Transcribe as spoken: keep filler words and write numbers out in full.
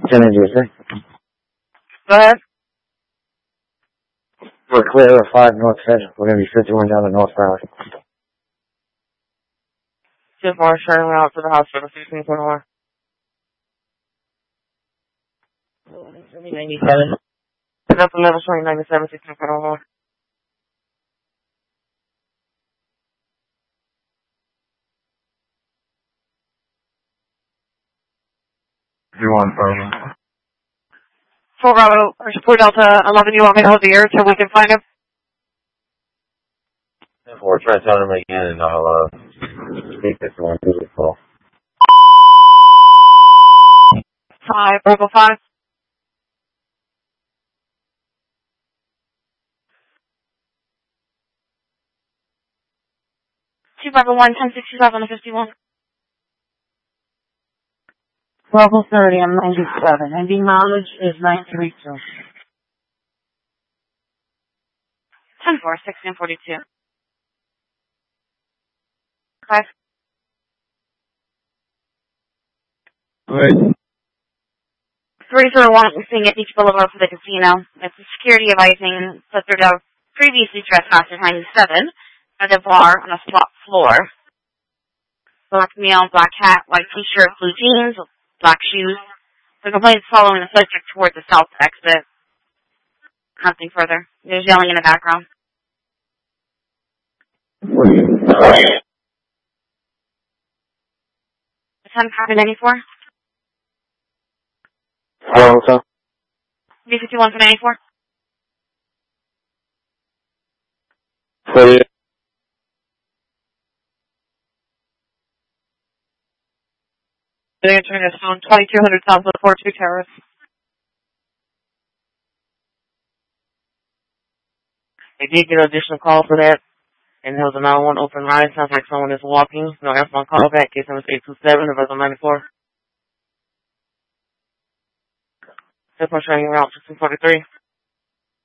ten eighty-six. Go ahead. We're clear of five North Federal. We're going to be fifty-one down to North Valley. two four, sharing route to the hospital, sixteen twenty-one. ninety-seven. That's the level showing ninety-seven, sixteen twenty-one. fifty-one, Bravo. four Bravo, or support Delta eleven, you want me to hold the air until we can find him? We're trying to tell him again, and I'll, uh, speak this one to the call. five, Bravo five. two Bravo one, ten sixty-seven to fifty-one. Bravo thirty, I'm ninety-seven. Ending mileage is nine three two. ten four, sixteen forty-two. five. Alright. three zero one, seeing at Beach Boulevard for the casino. It's a security advising that they're previously trespassed at ninety-seven at the bar on a top floor. Black male, black hat, white t-shirt, blue jeans, black shoes. The complaint is following the subject toward the south exit. Nothing further. There's yelling in the background. ten copy ninety-four. Hello, sir. B fifty-one for ninety-four. Sorry. They're entering a zone twenty-two hundred south of the Fort two Terrace. They did get an additional call for that, and there was a nine one open ride. Sounds like someone is walking. No F one call back. Case number eight two seven, November ninety-four. Airport training route sixteen forty-three.